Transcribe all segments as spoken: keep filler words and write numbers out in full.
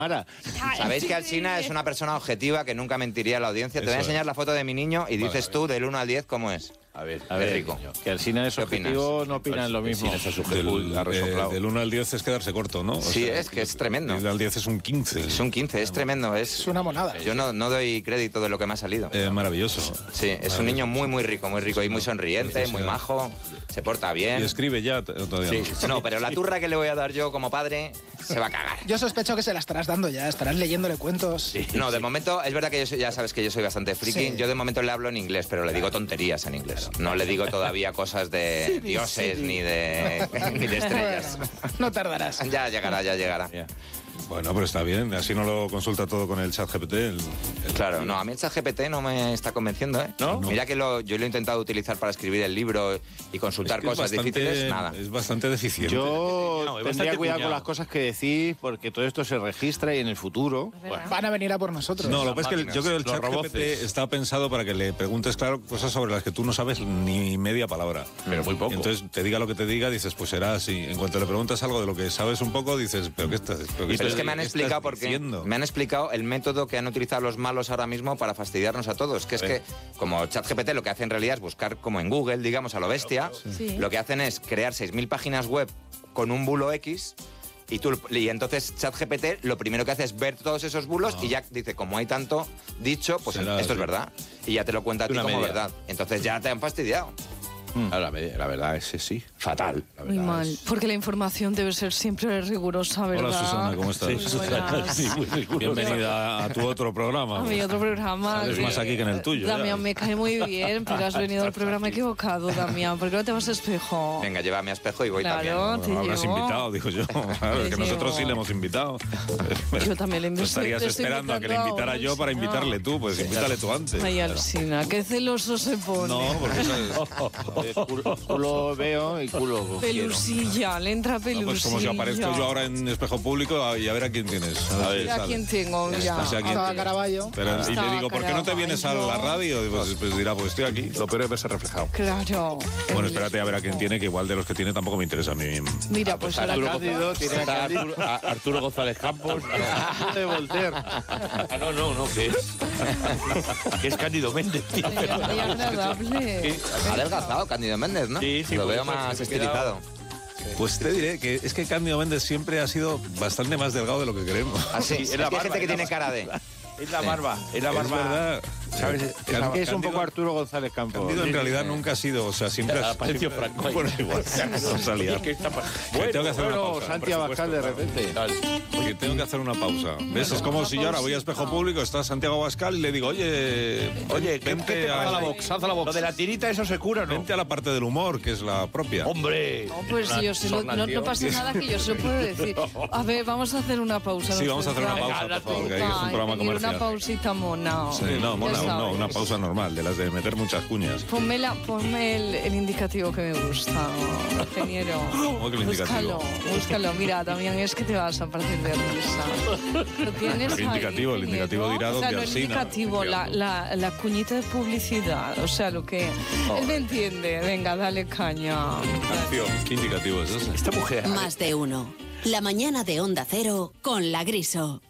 Ahora, sabéis que Alsina es una persona objetiva que nunca mentiría a la audiencia. Te voy a enseñar la foto de mi niño y dices tú del uno al diez cómo es. A ver, a ver, rico. Que Alsina es objetivo, no opinan lo mismo. Del, eh, del uno al diez es quedarse corto, ¿no? O sí, sea, es que es tremendo. Del al diez es un quince. Es un quince, es tremendo. Es, es una monada. Yo no, no doy crédito de lo que me ha salido. Eh, maravilloso. Sí, es maravilloso. Un niño muy, muy rico, muy rico y muy sonriente, muy majo, se porta bien. Y escribe ya todavía. Sí, no, pero la turra que le voy a dar yo como padre se va a cagar. Yo sospecho que se la estarás dando ya, estarás leyéndole cuentos. Sí, no, de momento, es verdad que yo soy, ya sabes que yo soy bastante friki. Sí. Yo de momento le hablo en inglés, pero le digo tonterías en inglés. No le digo todavía cosas de sí, dioses sí. ni de ni de estrellas. Bueno, no tardarás. Ya llegará, ya llegará. Yeah. Bueno, pero está bien, así no lo consulta todo con el ChatGPT. El, el... Claro, no, a mí el ChatGPT no me está convenciendo, ¿eh? ¿No? Mira que lo, yo lo he intentado utilizar para escribir el libro y consultar es que cosas es bastante, difíciles, nada. Es bastante deficiente. Yo no, tendría cuidado cuñado. con las cosas que decís, porque todo esto se registra y en el futuro... Bueno, van a venir a por nosotros. No, lo que pasa es que yo creo que el ChatGPT está pensado para que le preguntes, claro, cosas sobre las que tú no sabes ni media palabra. Pero muy poco. Entonces, te diga lo que te diga, dices, pues será así. En cuanto le preguntas algo de lo que sabes un poco, dices, ¿pero qué estás? Pero, pero estás, es que me han explicado porque me han explicado el método que han utilizado los malos ahora mismo para fastidiarnos a todos, que es que como ChatGPT lo que hace en realidad es buscar como en Google, digamos, a lo bestia, sí. Lo que hacen es crear seis mil páginas web con un bulo X y, tú, y entonces ChatGPT lo primero que hace es ver todos esos bulos ah. y ya dice, como hay tanto dicho, pues será, esto sí. es verdad. Y ya te lo cuenta a ti como media. verdad. Entonces ya te han fastidiado. Mm. La, la verdad es que sí. Fatal. Muy mal, es... porque la información debe ser siempre rigurosa, ¿verdad? Hola Susana, ¿cómo estás? Sí, Susana. Sí, muy bienvenida a tu otro programa. A mi otro programa. Es más aquí que en el tuyo. Damián, ya. Me cae muy bien, pero has venido al programa equivocado, Damián. ¿Por qué no te vas a Espejo? Venga, llévame a Espejo y voy claro, también. Bueno, habrás llevo. invitado, digo yo. Claro, es que nosotros sí le hemos invitado. Yo también le invité. Estarías esperando a que le invitara yo para invitarle tú, pues invítale tú antes. Ay, Alsina, qué celoso se pone. No, porque sabes... Lo veo y culo. Pelusilla, le entra pelusilla. No, pues como si aparezco yo ahora en Espejo Público y a ver a quién tienes. A ver, a quién tengo, ya. No sé a quién Estaba Caraballo. Pero, y le digo, ¿por qué no te vienes a la radio? Y pues, pues dirá, pues estoy aquí. Lo peor es verse reflejado. Claro. Bueno, espérate a ver a quién tiene, que igual de los que tiene tampoco me interesa a mí. Mira, pues ahora Arturo Cándido, tiene a Arturo, a Arturo González Campos, de Voltaire. Ah, no, no, no, que es, que es Cándido Méndez, tío. Muy agradable. Ha adelgazado Cándido Méndez, ¿no? Sí, sí. Lo veo más estilizado. Pues te diré que es que Cándido Méndez siempre ha sido bastante más delgado de lo que queremos. Ah, sí, es, es que hay gente que tiene cara de... Es la barba, es la barba. Es verdad. ¿Sabes? Es, es, es un poco Arturo González Campos. Cándido en realidad nunca ha sido, o sea, siempre ha sido Franco. Bueno, igual, no salía. ¿Qué está bueno, tengo que hacer bueno, una pausa, Santiago Abascal de repente. Porque tengo que hacer una pausa. ¿Ves? Bueno, es como si yo ahora voy a Espejo Público, está Santiago Abascal y le digo, oye, oye, vente a a la box, haz la box. Lo de la tirita, eso se cura, ¿no? Vente a la parte del humor, que es la propia. ¡Hombre! No, pues una, yo sé, no, no, no pasa nada que yo se puedo decir. A ver, vamos a hacer una pausa. Sí, vamos a hacer una pausa, por favor, que es un programa comercial. Una pausita mona. Sí, no, mona, no, una pausa normal, de las de meter muchas cuñas. Ponme, la, ponme el, el indicativo que me gusta, ingeniero. ¿Cómo que el indicativo? Búscalo, búscalo. Mira, también es que te vas a partir de risa. Lo tienes el indicativo, ahí, el indicativo dirá dónde o sea, no, Alsina. El indicativo, la, la, la cuñita de publicidad, o sea, lo que... Oh. Él me entiende. Venga, dale caña. Acción. ¿Qué indicativo es ese? Esta mujer... Más de uno. La mañana de Onda Cero con La Griso.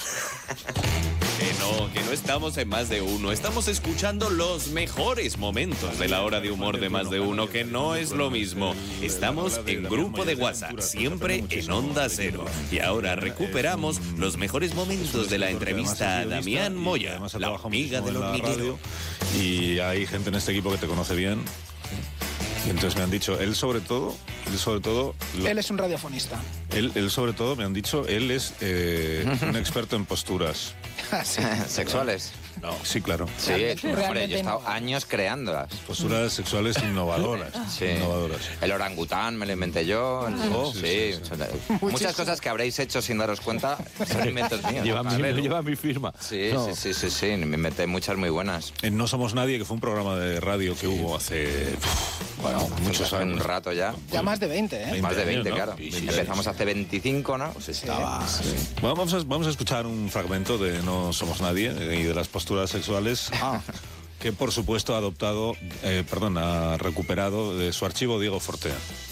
Que no, que no estamos en Más de Uno. Estamos escuchando los mejores momentos de la hora de humor de Más de Uno, que no es lo mismo. Estamos en grupo de WhatsApp, siempre en Onda Cero. Y ahora recuperamos los mejores momentos de la entrevista a Damián Moya, la amiga del hormiguero. Y hay gente en este equipo que te conoce bien. Y entonces me han dicho, él sobre todo, él sobre todo... Lo, él es un radiofonista. Él, él sobre todo, me han dicho, él es eh, un experto en posturas. Sí. ¿Sexuales? No. Sí, claro. Sí, hombre, yo he estado años creándolas. Posturas sexuales innovadoras. Sí. Innovadoras. El orangután me lo inventé yo. El, oh, sí, sí, sí, sí. Muchas cosas que habréis hecho sin daros cuenta son inventos míos. Lleva, mi, lleva mi firma. Sí, no. sí, sí, sí, sí, me inventé muchas muy buenas. En No Somos Nadie, que fue un programa de radio que sí. hubo hace... Bueno, muchos años. Un rato ya. Ya más de veinte, ¿eh? veinte más de veinte, años, claro. ¿no? Sí, sí, Empezamos sí. hace veinticinco, ¿no? Pues estaba... Sí. Sí. Bueno, vamos a, vamos a escuchar un fragmento de No Somos Nadie y de las posturas sexuales ah. que, por supuesto, ha adoptado, eh, perdón, ha recuperado de su archivo Diego Fortea.